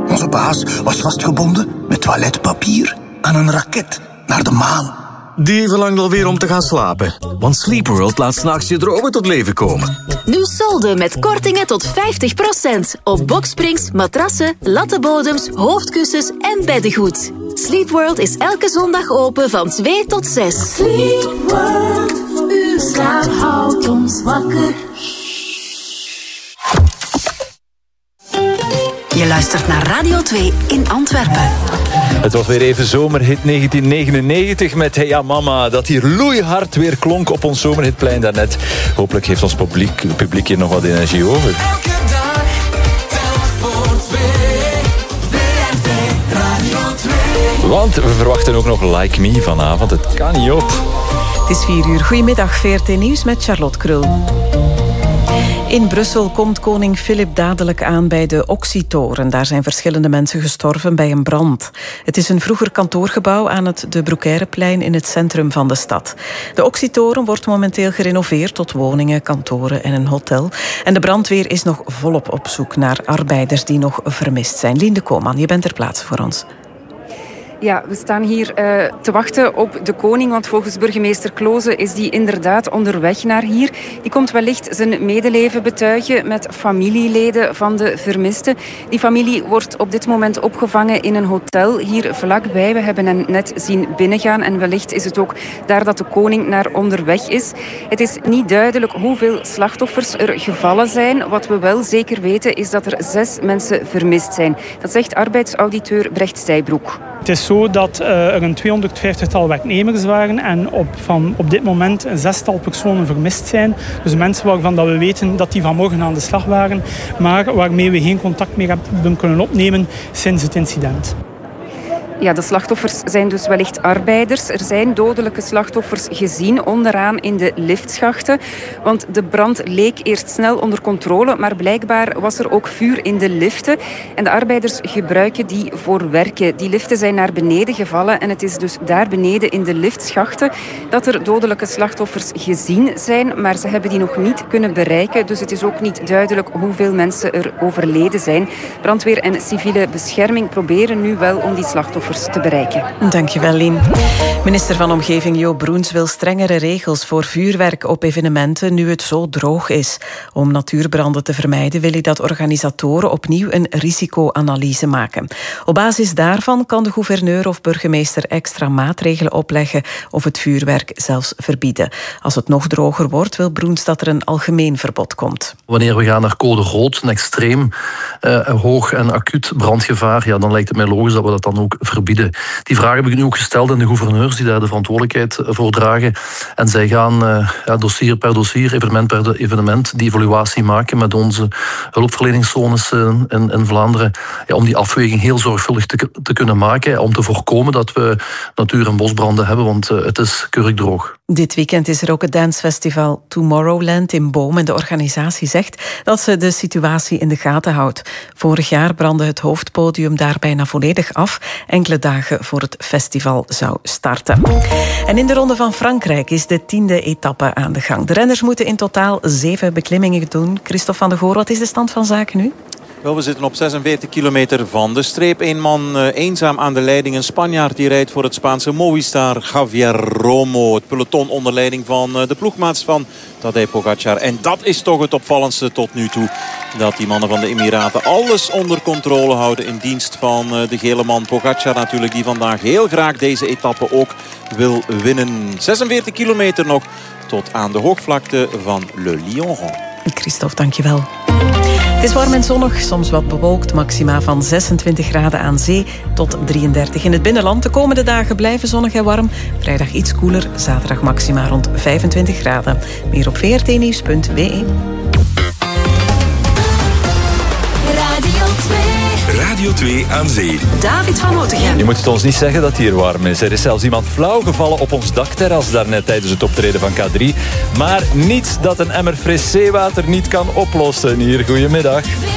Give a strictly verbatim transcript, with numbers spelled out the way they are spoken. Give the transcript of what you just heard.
Onze baas was vastgebonden met toiletpapier aan een raket naar de maan. Die verlangt alweer om te gaan slapen. Want Sleep World laat 's nachts je dromen tot leven komen. Nu solden met kortingen tot vijftig procent. Op boksprings, matrassen, lattenbodems, hoofdkussens en beddengoed. Sleep World is elke zondag open van twee tot zes. Sleep World, uw slaap houdt ons wakker. Je luistert naar Radio twee in Antwerpen. Het was weer even zomerhit negentien negenennegentig met Hey Ja Mama, dat hier loeihard weer klonk op ons zomerhitplein daarnet. Hopelijk heeft ons publiek, publiek hier nog wat energie over. Elke dag, telk voor twee, V R T Radio twee. Want we verwachten ook nog Like Me vanavond, het kan niet op. Het is vier uur. Goedemiddag, V R T Nieuws met Charlotte Krul. In Brussel komt koning Filip dadelijk aan bij de Oxytoren. Daar zijn verschillende mensen gestorven bij een brand. Het is een vroeger kantoorgebouw aan het De Broekeireplein in het centrum van de stad. De Oxytoren wordt momenteel gerenoveerd tot woningen, kantoren en een hotel. En de brandweer is nog volop op zoek naar arbeiders die nog vermist zijn. Lien de Kooman, je bent ter plaatse voor ons. Ja, we staan hier uh, te wachten op de koning, want volgens burgemeester Kloze is die inderdaad onderweg naar hier. Die komt wellicht zijn medeleven betuigen met familieleden van de vermisten. Die familie wordt op dit moment opgevangen in een hotel hier vlakbij. We hebben hen net zien binnengaan en wellicht is het ook daar dat de koning naar onderweg is. Het is niet duidelijk hoeveel slachtoffers er gevallen zijn. Wat we wel zeker weten is dat er zes mensen vermist zijn. Dat zegt arbeidsauditeur Brecht Stijbroek. Het is zo dat uh, er een tweehonderdvijftigtal werknemers waren en op, van op dit moment een zestal personen vermist zijn. Dus mensen waarvan dat we weten dat die vanmorgen aan de slag waren, maar waarmee we geen contact meer hebben kunnen opnemen sinds het incident. Ja, de slachtoffers zijn dus wellicht arbeiders. Er zijn dodelijke slachtoffers gezien onderaan in de liftschachten. Want de brand leek eerst snel onder controle, maar blijkbaar was er ook vuur in de liften. En de arbeiders gebruiken die voor werken. Die liften zijn naar beneden gevallen en het is dus daar beneden in de liftschachten dat er dodelijke slachtoffers gezien zijn. Maar ze hebben die nog niet kunnen bereiken, dus het is ook niet duidelijk hoeveel mensen er overleden zijn. Brandweer en civiele bescherming proberen nu wel om die slachtoffers te bereiken. Dankjewel, Lien. Minister van Omgeving Jo Broens wil strengere regels voor vuurwerk op evenementen nu het zo droog is. Om natuurbranden te vermijden wil hij dat organisatoren opnieuw een risicoanalyse maken. Op basis daarvan kan de gouverneur of burgemeester extra maatregelen opleggen of het vuurwerk zelfs verbieden. Als het nog droger wordt, wil Broens dat er een algemeen verbod komt. Wanneer we gaan naar code rood, een extreem uh, hoog en acuut brandgevaar, ja, dan lijkt het mij logisch dat we dat dan ook verbieden. Die vraag heb ik nu ook gesteld aan de gouverneurs die daar de verantwoordelijkheid voor dragen. En zij gaan uh, ja, dossier per dossier, evenement per evenement, die evaluatie maken met onze hulpverleningszones uh, in, in Vlaanderen. Ja, om die afweging heel zorgvuldig te, te kunnen maken. Om te voorkomen dat we natuur- en bosbranden hebben, want uh, het is keurig droog. Dit weekend is er ook het dancefestival Tomorrowland in Boom. En de organisatie zegt dat ze de situatie in de gaten houdt. Vorig jaar brandde het hoofdpodium daar bijna volledig af. Enkele dagen voor het festival zou starten. En in de Ronde van Frankrijk is de tiende etappe aan de gang. De renners moeten in totaal zeven beklimmingen doen. Christophe van der Goor, wat is de stand van zaken nu? Wel, we zitten op zesenveertig kilometer van de streep. Eén man uh, eenzaam aan de leiding. Een Spanjaard die rijdt voor het Spaanse Movistar, Javier Romo. Het peloton onder leiding van uh, de ploegmaats van Tadej Pogacar. En dat is toch het opvallendste tot nu toe. Dat die mannen van de Emiraten alles onder controle houden in dienst van uh, de gele man Pogacar natuurlijk. Die vandaag heel graag deze etappe ook wil winnen. zesenveertig kilometer nog tot aan de hoogvlakte van Le Lion. Christophe, dankjewel. Het is warm en zonnig, soms wat bewolkt. Maxima van zesentwintig graden aan zee tot drieëndertig in het binnenland. De komende dagen blijven zonnig en warm. Vrijdag iets koeler, zaterdag maxima rond vijfentwintig graden. Meer op v r t nieuws punt b e. Radio twee. Radio twee aan zee. David van Otegem. Je moet het ons niet zeggen dat het hier warm is. Er is zelfs iemand flauw gevallen op ons dakterras daarnet tijdens het optreden van K drie. Maar niets dat een emmer fris zeewater niet kan oplossen hier. Goedemiddag.